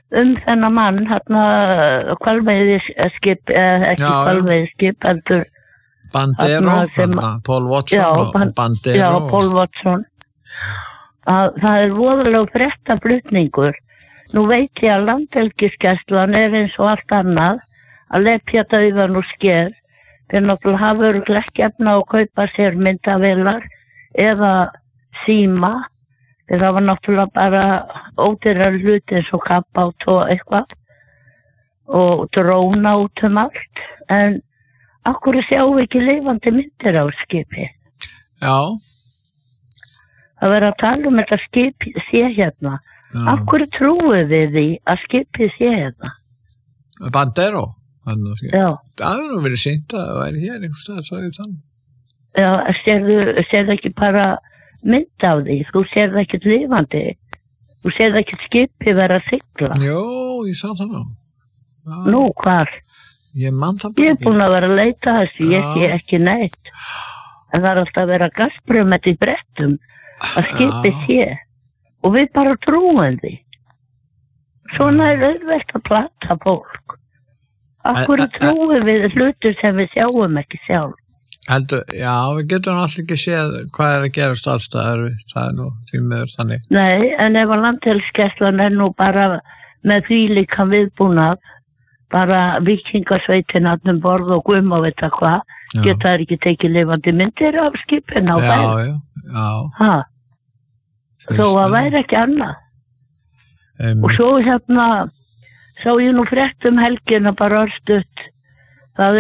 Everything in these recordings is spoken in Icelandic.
þennan mann hvalveiðiskip ekki hvalveiðiskip heldur Bandero, Paul Watson og Bandero. Já, Paul Watson. Að það voðalega fréttaflutningur. Nú veit ég að Landhelgisgæslan eins og allt annað að lepja dauðan og sker. Þeir náttúrulega hafa örugglega ekki efni á að kaupa sér myndavélar eða síma. Þeir hafa náttúrulega bara ódýrar hluti eins og kappát og eitthvað og dróna út allt. En af hverju sjáum við ekki lifandi myndir á skipi? Já. Það verður að tala þetta skip sé hérna. Af hverju trúum við því að skipið sé hérna? Bandero? Já. Það hefur nú verið sýnt að það væri hér einhvers stað, sagði það. Já, sérðu ekki bara mynd af því? Þú sérðu ekkert lifandi? Þú sérðu ekkert skipið vera að sigla? Jó, ég sá það nú. Nú, hvar? Ég man það bara. Ég búin að vera að leita þessu, ekki neitt. En það alltaf að vera gasbrömmet í brettum að skipið sé. Og við bara trúum því. Svona auðvelt að plata fólk. Af hverju trúum við hlutur sem við sjáum ekki sjálf? Já, við getum alltaf ekki séð hvað að gerast allstaðar. Það nú því meður þannig. Nei, en ef að Landhelgisgæslan nú bara með þvílíkan viðbúnað, bara vikingasveitin um borð og gumm og veit hvað, geta þær ekki tekið lifandi myndir af skipin á ferð. Já. Þó að væri ekki annað. Og svo sá ég nú frétt helgina bara örstutt. Það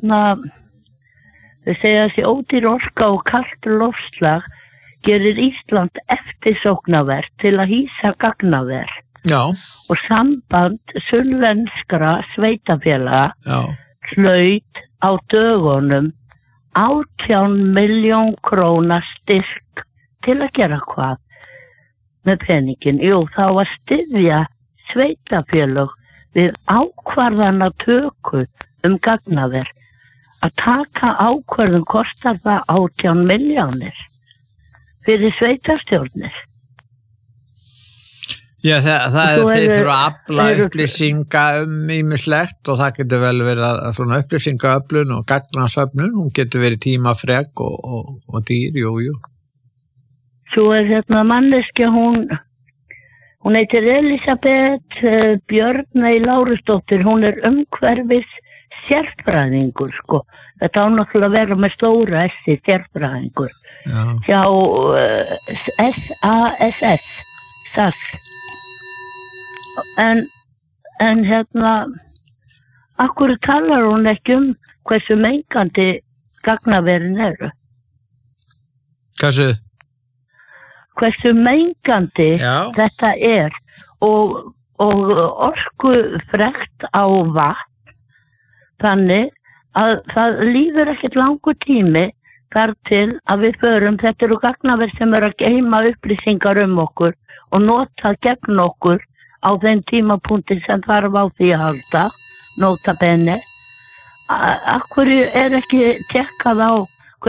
þau segja þessi ódýr orka og kalt loftslag gerir Ísland eftirsóknarvert til að hýsa gagnaver. Já. Og samband sunnlenskra sveitafélaga hlaut á dögunum 18 milljón króna styrk til að gera hvað með peningin. Jú, þá að styðja sveitafélög við ákvarðanatöku gagnaver. Að taka ákvörðun kostar það 18 milljónir fyrir sveitarstjórnir. Já, þeir þurfa að afla upplýsinga ýmislegt og það getur vel verið að svona upplýsingaöflun og gagnasöfnun, hún getur verið tímafrek og dýr, jú. Svo manneskja, hún heitir Elisabeth Björney Lárusdóttir, hún umhverfis sérfræðingur, sko. Þetta á náttúrulega að vera með stóra S-i, sérfræðingur. Hjá SAS. En af hverju talar hún ekki hversu mengandi gagnaverin eru? Hversu mengandi þetta og orkufrekt á vatn, þannig að það líður ekkert langur tími þar til að við förum, þetta eru gagnaver sem eru að geyma upplýsingar okkur og nota gegn okkur á þeim tímapunkti sem þarf á því að halda, nota bene. Af hverju ekki tekkað á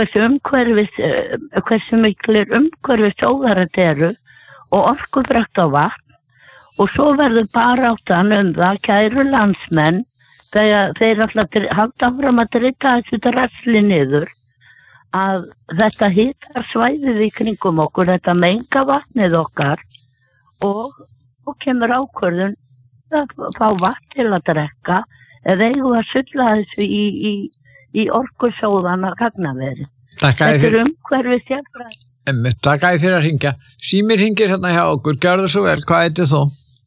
hversu miklir umhverfisóðar þetta eru og orkufrekt á vatn og svo verður baráttan það, kæru landsmenn, þeir alltaf halda áfram að drita þessu drasli niður að þetta hitar svæðið í kringum okkur, þetta menga vatnið okkar og kemur ákvörðun að fá vatn til að drekka eða eigum að sulla þessu í orkusóðana gagnaveri. Þetta umhverfið sérfræði. Takk að ég fyrir að hringja. Símir hringir hérna hjá okkur, gjörðu svo vel, hvað heitir þú?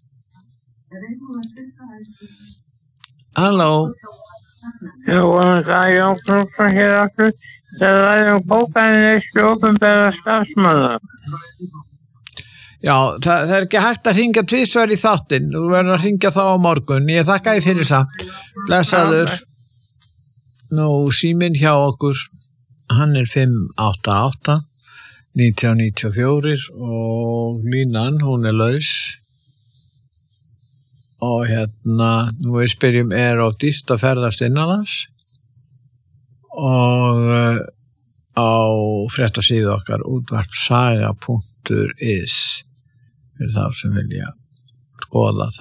Halló. Jú, það Jón hér aftur. Það bókaðin opinbera starfsmanna. Já, það ekki hægt að hringja tvisvar í þáttinn. Þú verður að hringja þá á morgun. Ég þakka þér fyrir samt. Blessaður. Nú, síminn hjá okkur, hann 588 1994 og línan, hún laus. Og nú við spyrjum, of dýrt að ferðast innanlands? Og á fréttasíðu okkar útvarpsaga.is fyrir þá sem vilja skoða það.